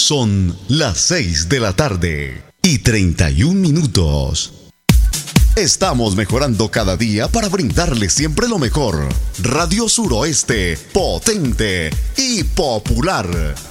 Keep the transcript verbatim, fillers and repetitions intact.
Son las seis de la tarde y treinta y un minutos. Estamos mejorando cada día para brindarle siempre lo mejor. Radio Suroeste, potente y popular.